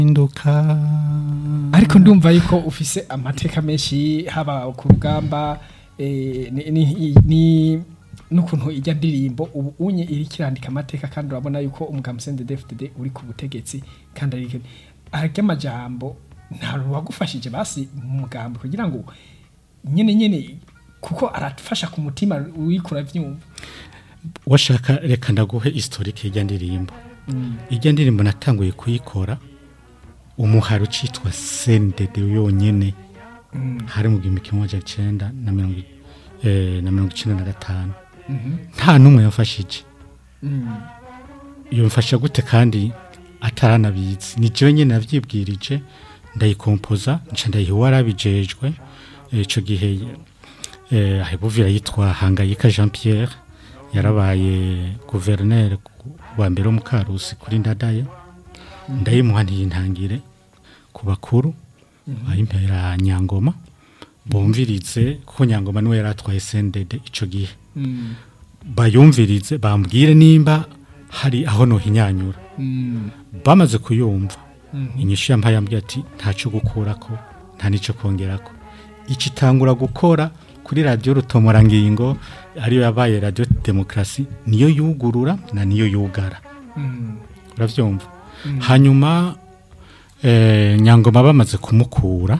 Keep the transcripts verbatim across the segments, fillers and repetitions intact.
induka ariko ndumva yuko ufise amateka menshi haba ku rugamba eh, ni, ni, ni nukuntu ijya ndirimbo ubu unye iri kirandika amateka kandi urabona yuko umugambi C N D D F D D uri ku butegetsi kandi ari arya majambo nta ruwagufashije basi umugambi kugira ngo nyene nyene kuko arafasha ku mutima wikura vyumva washaka reka ndaguhe historique ijya ndirimbo mm. ijya ndirimbo natanguye kuyikora umuharo citwa C N D D yonyene mm. hari mu gihumbi kimwe amajana icenda na mirongo eh na mirongo icenda na gatanu nta numwe yafashije iyo mfasha gute kandi ataranabizi ni jewe nyene navyibwirije ndayikompoza nca ndayiwarabijejwe ico gihe eh ahebuvira yitwa Hangayika Jean Pierre yarabaye gouverneur wa mbere mu Karusi kuri Ndadaye ndayimuhaniye intangire ku bakuru ayimpera Nyangoma bumvirize ko Nyangoma niwe yaratwaye C N D D ico gihe Mm. bayumvirize bambwire nimba hari aho no hinyanyura mm. bamaze kuyumva mm -hmm. inyishu yampaye ambwiye ati ntaco gukurako nta nico kongerako ikitangura gukora kuri radio Rutomora ngingo ariyo yabaye radio Demokrasi niyo yugurura na niyo yugara mm. uravyumva mm. hanyuma eh, Nyangoma bamaze kumukura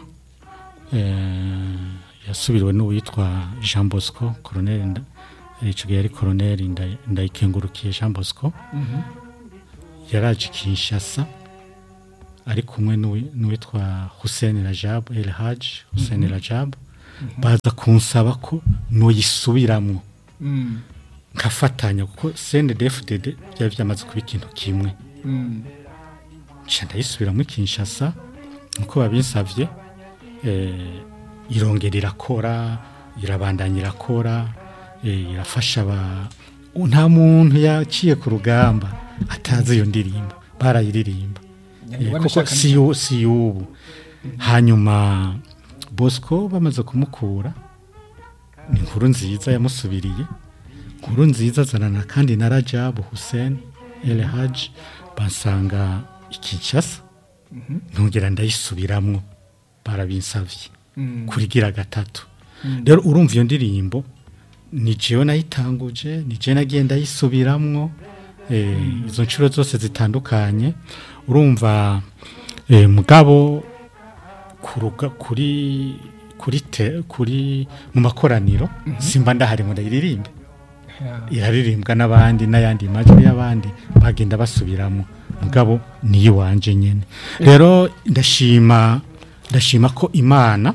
eh, yasubiriwe n'uwitwa Jean Bosco Colonel ico gihe yari Colonel ndayikengurukiye Jean Bosco mm -hmm. yaraje Kinshasa ari kumwe n'uwitwa Hussein Rajab El Haj Hussein mm -hmm. Rajab mm -hmm. baza kunsaba ko no yisubiramwo mm. nkafatanya kuko C N D F D D byari byamaze kuba ikintu kimwe mm. nca yisubiramwo Kinshasa nko babinsavye eh irongera irakora irabandanya irakora eh irafasha ba nta muntu yaciye ku rugamba atazi iyo ndirimbo barayiririmba e, kuko si si ubu mm. hanyuma Bosco bamaze kumukura ni inkuru nziza yamusubiriye inkuru nziza zanana kandi na Rajab Hussein El Haj basanga Kinshasa mm -hmm. ntongera ndayisubiramwo barabinsavye Mm. kurigira gatatu mm. rero urumva iyo ndirimbo ni jewe nayitanguje ni je nagenda yisubiramwo eh mm. izo ncuro zose zitandukanye urumva eh, mugabo kuruga kuri kuri te, kuri mu makoraniro mm -hmm. simba ndahari ngo ndayiririmbe yeah. iraririmbwa n'abandi n'ayandi majwi y'abandi bagenda basubiramo mugabo ni yiwanje nyene rero ndashima ndashima ko Imana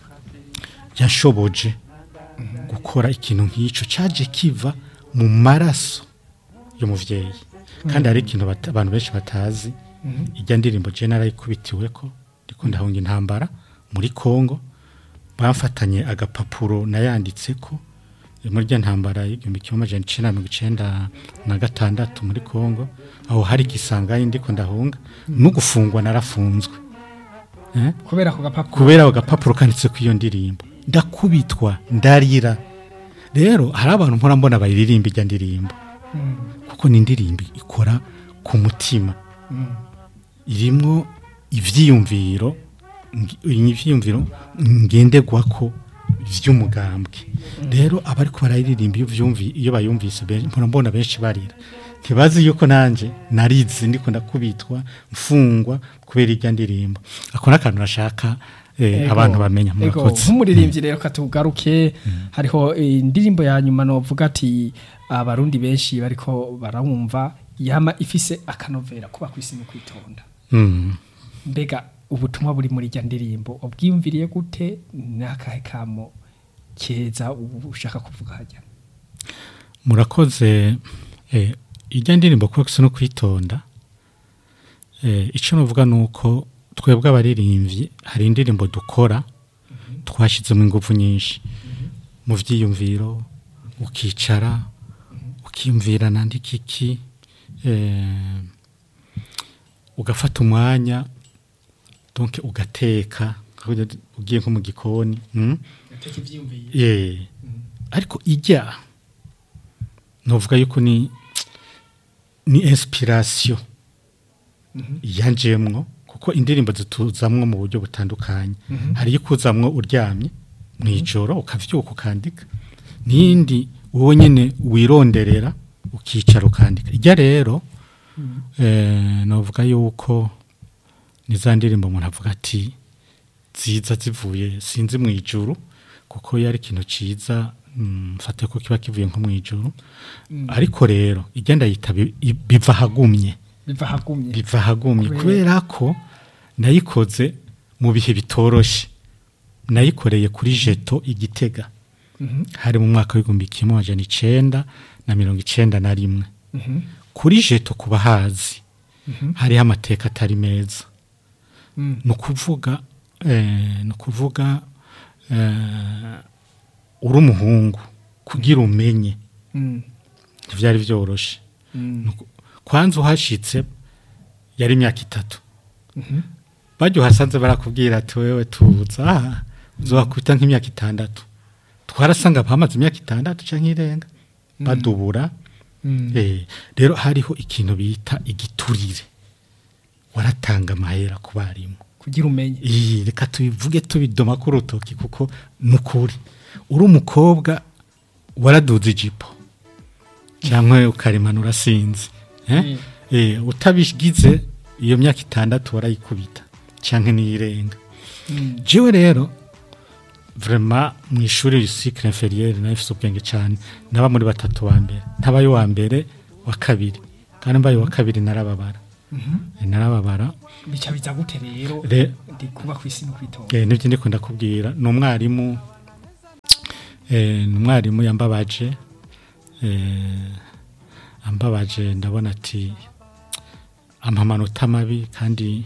yashoboje mm -hmm. gukora ikintu nk'ico caje kiva mu maraso yo muvyeyi mm -hmm. kandi ari ikintu abantu benshi batazi mm -hmm. ijya ndirimbo je narayikubitiweko ndiko ndahunga intambara muri Kongo bamfatanye agapapuro nayanditseko muri rya ntambara y'igihumbi kimwe amajana icenda na mirongo icenda na gatandatu muri Kongo aho hari Kisangani ndiko ndahunga mm -hmm. no gufungwa narafunzwe Eh? kubera ko gapapuro kubera ko gapapuro kanditse ku iyo ndirimbo ndakubitwa ndarira rero hari abantu mpora mbona bayiririmba ijya ndirimbo mm. kuko ni indirimbo ikora ku mutima mm. irimwo ivyiyumviro ivyiyumviro ngendegwako vy'umugambwe mm. rero abari ko barayiririmba iyo vyumvi iyo bayumvise mpora mbona benshi barira ntibazi yuko nanje narize ndiko ndakubitwa mfungwa kubera ijya ndirimbo akora akantu rashaka eh, abantu bamenya murakoze nk'umuririmbyi rero katugaruke mm. hariho indirimbo ya nyuma no vuga ati abarundi benshi bariko barawumva yama ifise akanovera kuba kwisi no kwitonda mm. mbega ubutumwa buri muri ijya ndirimbo ubwiyumviriye gute nakahe kamo keza ushaka kuvuga hajya murakoze eh, ijya ndirimbo kuba kwisi no kwitonda eh, ico novuga nuko twebwe abaririmbyi hari indirimbo dukora mm -hmm. twashizemo ingufu nyinshi mm -hmm. mu vyiyumviro ukicara mm -hmm. ukiyumvira nandiki iki eh, ugafata umwanya donc ugateka ugiye nko mu gikoni mm? gateka ivyiyumviro eh mm -hmm. ariko ijya novuga yuko ni ni inspiration mm -hmm. yanjemwo kuko indirimbo zituzamwo mu buryo butandukanye hari ikuzamwo uryamye mwijoro ukavyuka ukandika nindi wowe nyene wironderera ukicara ukandika ijya rero eh novuga yuko nizandirimbo umuntu avuga ati ziza zivuye sinzi mwijuru kuko yari ikintu ciza mfate ko kiba kivuye nko mwijuru ariko rero igenda yita biva hagumye biva hagumye biva hagumye kubera ko nayikoze mu bihe bitoroshe nayikoreye kuri jeto igitega hari mu mwaka w'igihumbi kimwe amajana icenda na mirongo icenda na rimwe kuri jeto kuba hazi hariho amateka atari meza ni ukuvuga ni ukuvuga uri umuhungu kugira umenye byari byoroshe kwanza uhashitse yari imyaka itatu bajya uhasanze barakubwira ati wewe tuza uzokwita nk'imyaka itandatu twarasanga bamaze imyaka itandatu canke irenga badubura eh rero hariho ikintu bita igiturire waratanga amahera ku barimu kugira umenye eh reka tubivuge tubidoma ku rutoki kuko nukuri uri umukobwa waraduze ijipo cyangwa ukarimanura sinzi eh eh utabishigize iyo myaka itandatu warayikubita canke nirenga jewe rero vraiment mu ishuri cycle inférieur nafise ubwenge cyane naba muri batatu wa mbere ntabaye wa mbere wa kabiri kandi mbaye wa kabiri narababara mhm narababara bica biza gute rero ndi kuba kwisi no kwitonda eh nivyo ndiko ndakubwira no mwarimu eh numwarimu yambabaje eh ambabaje ndabona ati amamanota mabi kandi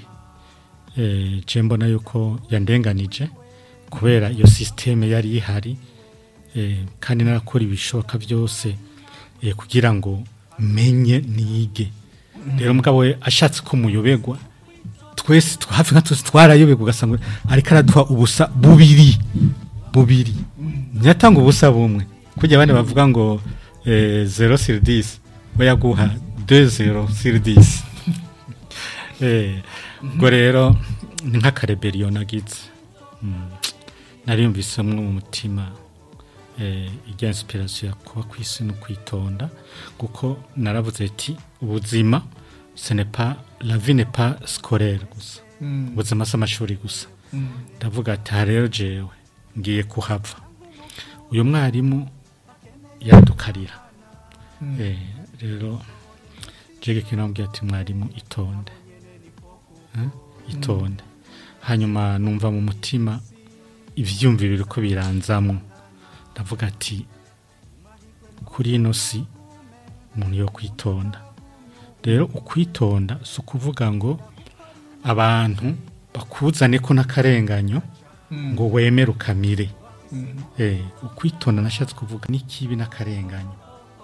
eh je mbona yuko yandenganije kubera iyo systeme yari ihari eh kandi narakora ibishoka byose eh kugira ngo menye nige rero mugabo we ashatse ko muyobegwa twese hafi nka twese twarayobegwa gasanga ariko araduha ubusa bubiri bubiri nyatanga ubusa bumwe kujya abandi bavuga ngo eh zero sur dix we yaguha deux zero sur dix eh ngo rero ni nka karebellion nagize nariyumvisemwe mu mutima eh ijya inspiration ya kuba kwisi no kwitonda kuko naravuze ati ubuzima ce n'est pas la vie n'est pas scolaire gusa ubuzima s'amashuri gusa ndavuga ati rero jewe ngiye kuhava uyo mwarimu yadukarira eh rero jege kinambye ati mwarimu itonde eh itonde hanyuma numva mu mutima ivyumviro ko biranzamwe ndavuga ati kuri ino si umuntu yo kwitonda rero ukwitonda so kuvuga ngo abantu bakuzane ko nakarenganyo ngo wemere ukamire eh ukwitonda nashatse kuvuga n'ikibi nakarenganyo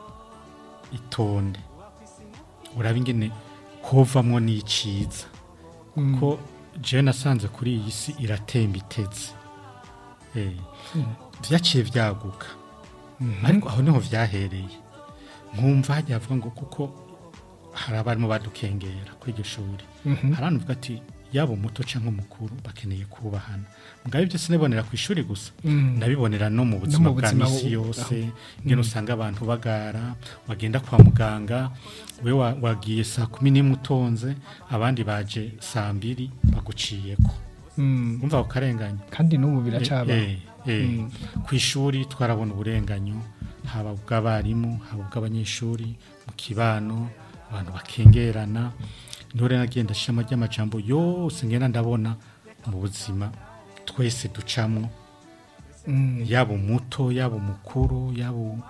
itonde urabingene hovamwo n'iciza ko je nasanze kuri iyi si iratemba iteze eh vyaciye vyaguka ariko aho niho vyahereye nkumva hajya avuga ngo kuko hari abarimo badukengera kw'iryo shuri harantu vuga ati yabo muto canke umukuru bakeneye kubahana mugabe byo sinebonera ku ishuri gusa ndabibonera no mu buzima bwa misi yose ngeno usanga abantu bagara wagenda kwa muganga we wagiye saa kumi n'imwe utonze abandi baje saa mbiri baguciyeko umva ukarenganya kandi n'ubu biracaba eh eh ku ishuri twarabona uburenganyo haba bw'abarimu haba bw'abanyeshuri mu kibano abantu bakengerana ndore nagenda shama ry'amajambo yose ngena ndabona mu buzima twese ducamwo yabo muto yabo mukuru yabo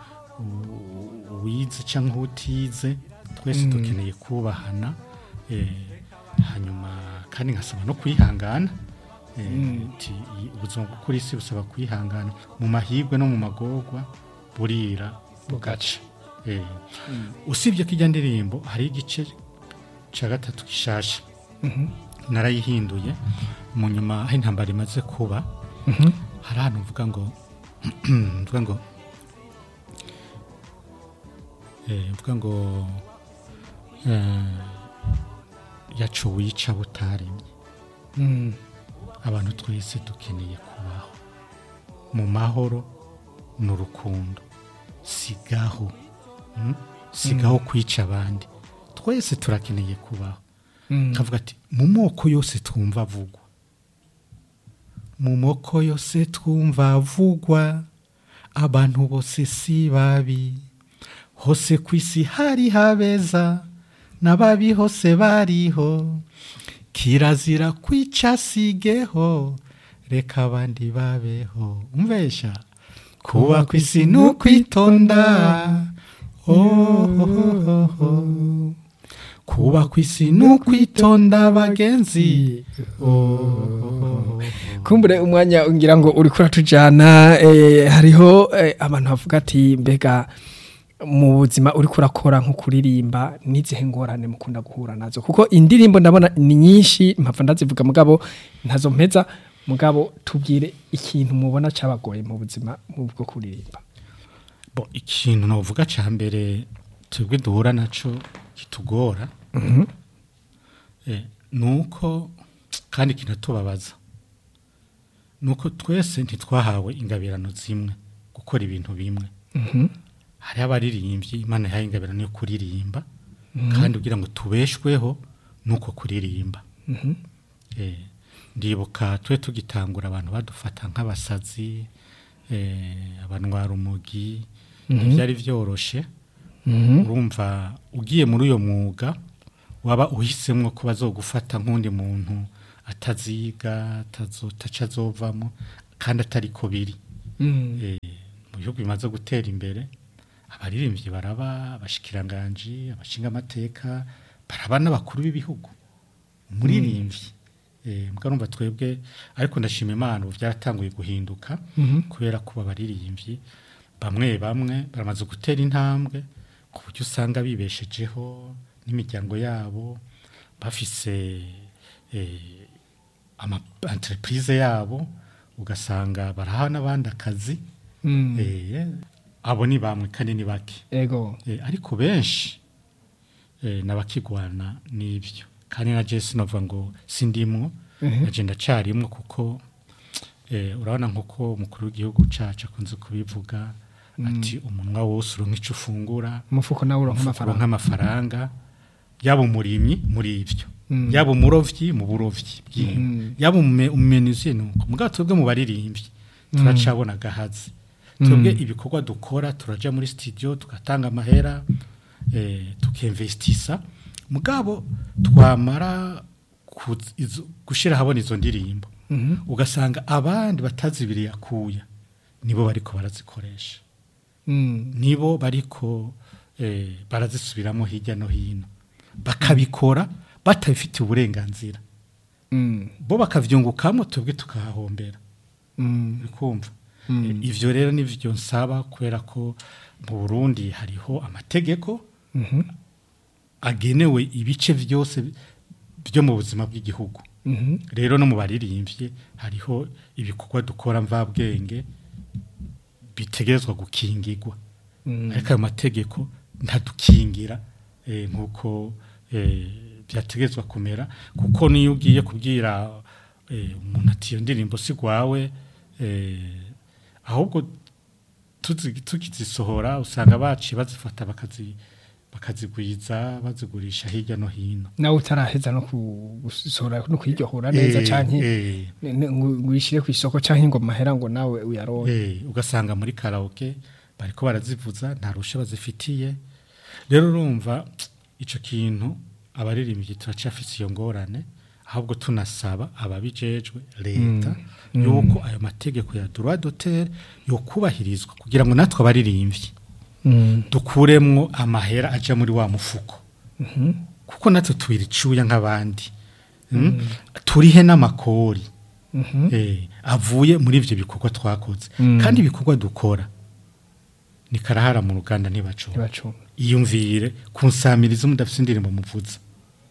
wize cyangwa utize twese dukeneye kubahana eh hanyuma kandi ngasaba no kwihangana eh ubuzima kuri isi busaba kwihangana mu mahirwe no mu magorwa burira bugaca eh usibye kijya ndirimbo hari igice cha gatatu kishasha narayihinduye mu nyuma aho intambara imaze kuba hari ahantu mvuga ngo mvuga ngo eh mvuga ngo eh yacu wica butarimye Mm. abantu twese dukeneye kubaho mu mahoro n'urukundo, sigaho mm? sigaho kwica abandi, twese turakeneye kubaho. Mm. kavuga ati mu moko yose twumva avugwa, mu moko yose twumva avugwa, abantu bose si babi, hose ku isi hari habeza, n'ababi hose bariho, kirazira kwica sigeho, reka abandi babeho. Umvesha kuba ku isi n'ukwitonda, oh, oh, oh, oh. kuba ku isi n'ukwitonda bagenzi, oh, oh, oh. Kumbure umwanya ngira ngo uri kuratujana, eh, hariho eh, abantu bavuga ati mbega mu buzima uri kurakora nko kuririmba nizihe ngorane mukunda guhura nazo, kuko indirimbo ndabona ni nyinshi mpava ndazivuga mugabo ntazo mpeza, mugabo tubwire ikintu mubona cabagoye mu buzima mu bwo kuririmba. Bo ikintu novuga ca mbere twebwe duhura naco kitugora, Mhm. eh, nuko kandi kinatubabaza, nuko twese ntitwahawe ingabirano zimwe gukora ibintu bimwe. Mhm. Hari abaririmbyi Imana yahaye ingabirano yo kuririmba, kandi kugira ngo tubeshweho nuko kuririmba. Mhm. Eh, ndibuka twe tugitangura abantu badufata nk'abasazi, eh, abanwara umugi, ntibyari vyoroshe. Mhm. Urumva ugiye muri uyo mwuga waba uhisemwo ko bazogufata nk'undi muntu ataziga, atazotaca azovamo, kandi atari ko biri. Mhm. Eh, mu bihugu bimaze gutera imbere abaririmbyi baraba abashikiranganje, abashinga amateka, baraba n'abakuru b'ibihugu, umuririmbyi. Eh, mugomba twebwe ariko ndashima Imana ubu byaratanguye guhinduka, Mhm. kubera ko abaririmbyi bamwe bamwe baramaze gutera intambwe ku buryo usanga bibeshejeho n'imiryango yabo, bafise eh, ama entreprise yabo, ugasanga baraha n'abandi akazi. Mhm. Eh, abo ni bamwe kandi ni bake. Ego. Eh, ariko benshi eh, nabakigwana n'ibyo, kandi na Jesse novuga ngo sindimwo, Mhm. naje ndacarimwo, kuko eh, urabona nk'uko umukuru w'igihugu cacu akunze kubivuga, ati umunwa wose uronka ico ufungura, Umufuko nawe uronka umufuko amafaranga. nk'amafaranga, yaba umurimyi muri ivyo, Mm. yaba umurovyi mu burovyi bw'inka, Mhm. yaba umumenuzi nuko. Mugabo twebwe mu baririmbyi turacabona gahazi. Twebwe ibikorwa dukora, turaja muri studio tugatanga amahera, eh, tukemvestisa, mugabo twamara kuz- izo- gushira habona izo ndirimbo, Mhm. ugasanga abandi batazibiriye akuya nibo bariko barazikoresha, Mhm. nibo bariko eh, barazisubiramo hirya no hino, bakabikora batabifitiye uburenganzira, Mhm. bo bakavyungukamo, twebwe tukahahombera. Mhm. Bikumva. Mm. Eh, ivyo rero nivyo nsaba, kubera ko mu Burundi hariho amategeko Mhm. agenewe ibice vyose byo mu buzima bw'igihugu. Mhm. Rero no mu baririmbye hariho ibikorwa dukora mvabwenge bitegerezwa gukingirwa, Mhm. ariko ayo mategeko ntadukingira eh, nk'uko eh, byategerezwa kumera, kuko niyo ugiye kubwira eh, umuntu ati iyo ndirimbo si gwawe, eh, ahubwo tuzi- tukizisohora usanga baci bazifata bakazi bakazigwiza bazigurisha hirya no hino. Nawe utaraheza no gusohora no kwiryohora neza Eh, canke eh, ne- ne- ngo wishire ku isoko canke ngo mahera ngo nawe uyaronke. eh, ugasanga muri karaoke bariko barazivuza nta rusha bazifitiye. Rero urumva ico kintu abaririmbyi turacafise iyo ngorane, ahubwo tunasaba ababijejwe leta yuko ayo mategeko ya droit d'auteur yokubahirizwa, kugira ngo natwe abaririmbyi Mhm. dukuremwo amahera aja muri wa mufuko, Mhm. kuko natwe tubiricuya nk'abandi. Mm? Turihe n'amakori Mhm. eh, avuye muri ivyo bikorwa twakoze, Mm. kandi ibikorwa dukora ni karahara mu ruganda ntibacuma. Ntibacuma. Iyumvire kunsamiriza umudafise indirimbo muvuza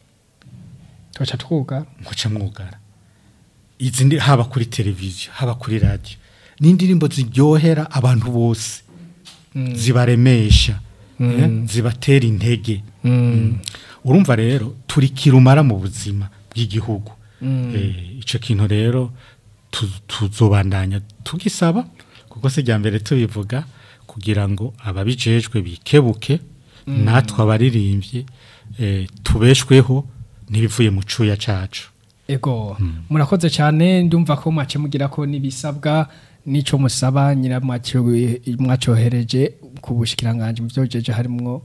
Tubaca twuga. nkoca mwugara, izi ndi haba kuri televiziyo haba kuri radio, n'indirimbo ziryohera abantu bose, Mm. zibaremesha, Mm. eh, zibatera intege. Mm. Urumva rero turi kirumara mu buzima bw'igihugu, eh, ico kintu rero tu- tuzobandanya tugisaba kuko se rya mbere tubivuga kugira ngo ababijejwe bikebuke natwe abaririmbye eh, tubeshweho n'ibivuye mu cuya cacu. ego murakoze cyane ndumva ko mwace mugira ko nibisabwa nico musaba nyira mwaco mwacohereje ku bushikiranganje mu byojeje harimwo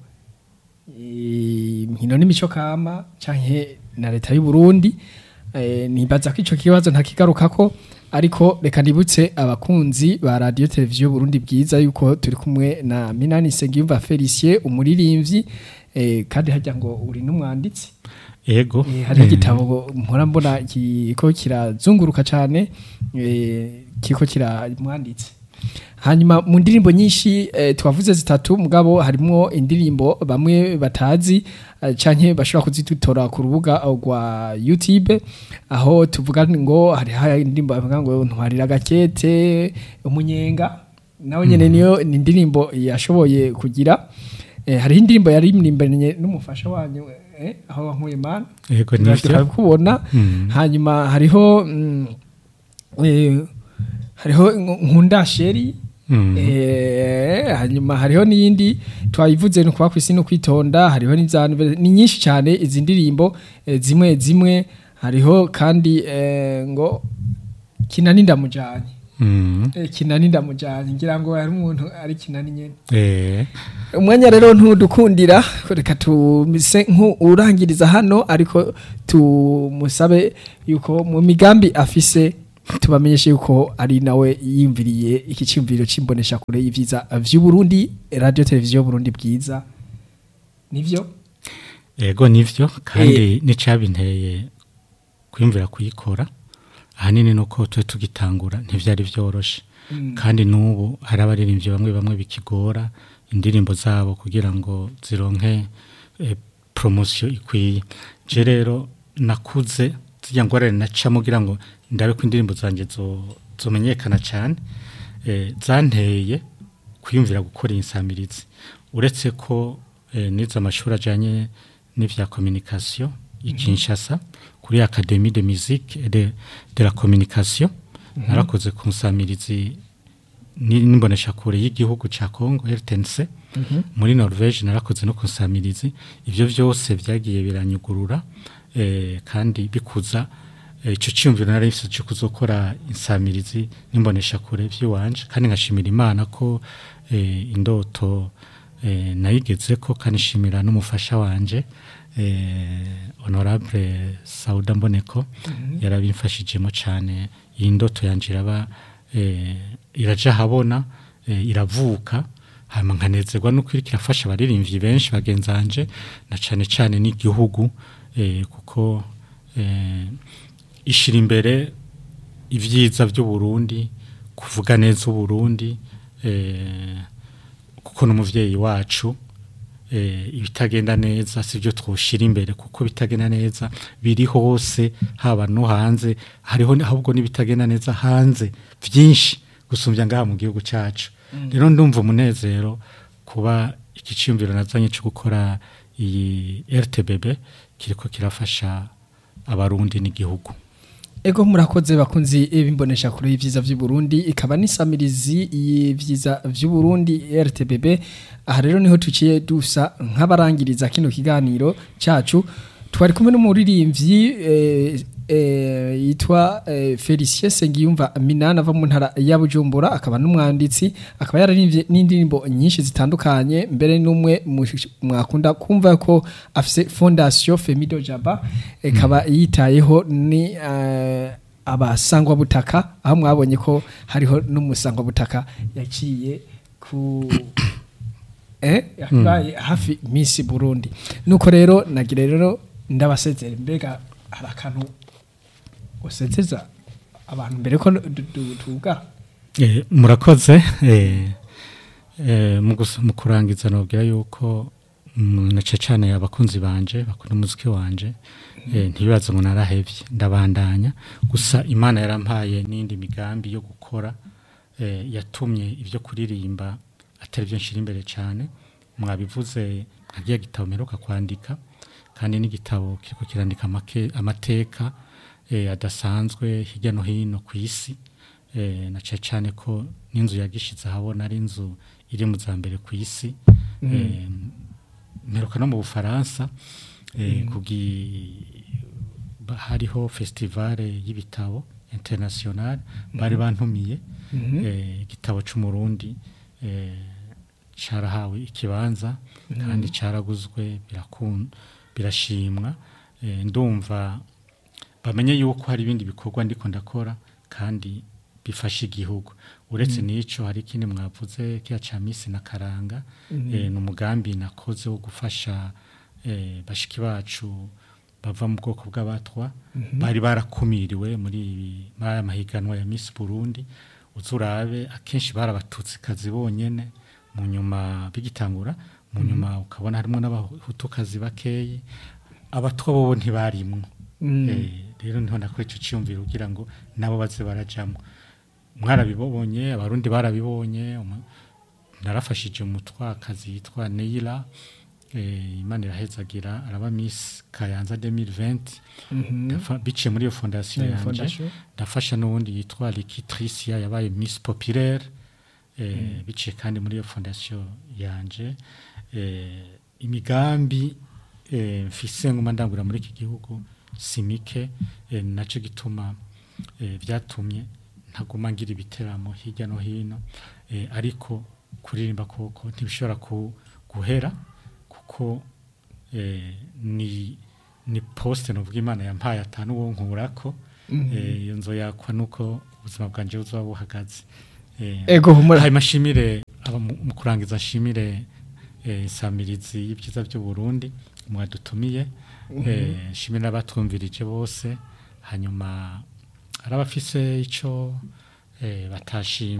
inkino n'imico kama canke na leta y'u Burundi eh, nibaza ko ico kibazo ntakigaruka ko ariko reka nibutse abakunzi ba radio televiziyo Burundi bwiza yuko turi kumwe na Minani Nsengiyumva Felicien umuririmbyi eh, kandi hajya ngo uri n'umwanditsi Ego Eh, hari igitabo mpora mbona kiko kirazunguruka cyane eh, kiko kiramwanditse hanyuma mu ndirimbo nyinshi eh, twavuze zitatu mugabo harimo indirimbo bamwe batazi eh, canke bashobora kuzitutora ku rubuga rwa YouTube aho tuvuga ngo hari hari indirimbo bavuga ngo ntwarira gakete umunyenga nawe nyene niyo ni indirimbo yashoboye kugira eh, hari indirimbo yari imirimbanye n'umufasha wanyu eh, aho wankuye mana Ego nivyo kubona Mm. hanyuma hariho mm, eh, hariho nkunda sheri Mm. eh, hanyuma hariho n'iyindi twayivuze no kwa kwisi no kwitonda hariho n'izantu ni nyinshi cyane izi ndirimbo eh, zimwe zimwe hariho kandi eh, ngo kinani ndamujanye Mm. eh, kinani ndamujanye ngira ngo hari umuntu ari kinani nyene Eh. umwanya rero ntudukundira reka tumise nk'urangiriza hano ariko tumusabe yuko mu migambi afise tubamenyeshe yuko ari nawe yiyumviriye iki cyumviro c'imbonesha kure y'ivyiza vy'u Burundi radio televiziyo Burundi bwiza nivyo Ego nivyo kandi nicabinteye kwimvira kuyikora ahanini nuko twe tugitangura ntivyari vyoroshe kandi nubu hari abaririmbyi bamwe bamwe bikigora indirimbo zabo kugira ngo zironke eh, promotion ikwiye je rero nakuze zijya ngorane naca mugira ngo ndabe ko indirimbo zanje zo zomenyekana cyane eh, zanteye kwiyumvira gukora insamirizi uretse ko eh, niza amashuri ajanye n'ivya communication ikinshasa kuri Académie de musique et de, de la communication narakoze ku nsamirizi n'imbonesha kure y'igihugu ca Congo R T N C muri Norvège narakoze no kunsamirizi ivyo vyose vyagiye biranyugurura eh, kandi bikuza ico eh, cyumviro nari mfise cyo kuzokora insamirizi n'imbonesha kure vy'iwanje kandi ngashimira Imana ko eh, indoto eh, nayigeze ko kanishimira n'umufasha wanje eh, honorable Sauda Mboneko mm -hmm. yarabimfashijemo cyane iyi ndoto yanje iraba eh, iraja habona eh, iravuka hama nkanezerwa no kwirikira fasha baririmvyi benshi bagenzanje na cane cane n'igihugu eh, kuko eh, ishira imbere ivyiza by'u Burundi kuvuga neza u Burundi eh, kuko n'umuvyeyi wacu eh, ibitagenda neza sivyo twoshira imbere kuko bitagenda neza biri hose haba no hanze hariho ahubwo n'ibitagenda neza hanze vyinshi gusumvya ngaha mu gihugu cacu rero mm. ndumva umunezero kuba ikiciyumviro nazanye cyo gukora iyi R T B B kiriko kirafasha abarundi n'igihugu. Ego murakoze bakunzi ibimbonesha kure y'ivyiza vy'u Burundi ikaba nisamirizi y'ivyiza vy'u Burundi R T B B aha rero niho tuciye dusa nk'abarangiriza kino kiganiro cacu twari kumwe n'umuririmbyi eh, eh, yitwa eh, Felicien Nsengiyumva Minani ava mu ntara ya Bujumbura akaba n'umwanditsi akaba yararimbye n'indirimbo nyinshi zitandukanye mbere n'umwe mwakunda kumva ko afise Fondation Femido Jaba ikaba mm. yitayeho ni uh, abasangwa butaka aho mwabonye ko hariho n'umusangwa butaka yaciye ku eh yabaye mm. hafi Miss Burundi nuko rero nagira rero ndabasezera mbega harakantu usezeza abantu mbere ko tuvuga eh murakoze eh eh mu kurangiza nobwira yuko nace cyane abakunzi banje bakunda umuziki wanje eh ntibibaza ngo narahevye ndabandanya gusa Imana yarampaye n'indi migambi yo gukora eh yatumye ivyo kuririmba atari byo nshira imbere cyane mwabivuze agiye gitabo meruka kwandika kandi n'igitabo kiriko kirandika amateka eh, adasanzwe hirya no hino ku isi eh, na cyane cyane ko n'inzu yagishize ahabona ari inzu iri mu za mbere ku isi mm. eh, mperuka no mu Bufaransa eh, mm. kugi hariho festivale y'ibitabo international mm. bari bantumiye mm -hmm. eh, igitabo c'umurundi eh, carahawe ikibanza mm. kandi caraguzwe birakunda birashimwa eh, ndumva bamenye yuko hari ibindi bikorwa ndiko ndakora kandi bifasha igihugu uretse mm. nico hari kindi mwavuze kya cha misi na karanga mm. eh, n'umugambi nakoze wo gufasha eh, bashiki bacu bava mu bwoko bw'abatwa mm -hmm. bari barakumiriwe muri maya mahiganwa ya Miss Burundi uzurabe akenshi barabatutsi kazi bonyene mu nyuma bigitangura mu nyuma mm -hmm. ukabona harimo n'abahutukazi bakeyi abatwa bo ntibarimwe mm. eh rero niho nakora ico cyumvira kugira ngo nabo baze barajamo mwarabibonye abarundi barabibonye narafashije umutwakazi yitwa Neila eh Imana irahezagira araba Miss Kayanza deux mille vingt mm -hmm. bice muri iyo fondation yeah, yanje ndafasha n'uwundi yitwa Likitricia yabaye Miss Populaire eh mm. bice kandi muri iyo fondation yanje eh imigambi eh mfise nguma ndangura muri iki gihugu simike eh, naco gituma eh, vyatumye ntaguma ngira ibiteramo hirya no hino eh, ariko kuririmba koko ntibishobora ku guhera kuko eh, ni ni poste novuga Imana yampaye atanu wo nkurako mm -hmm. eh, iyo nzo yakwa nuko ubuzima bwanje buzoba buhagaze eh, ego humura hayi mashimire aba mu kurangiza shimire eh, samirizi y'ibyiza byo Burundi mwadutumiye mm -hmm. eh, shimire abatwumvirije bose hanyuma arabafise ico eh, batashimye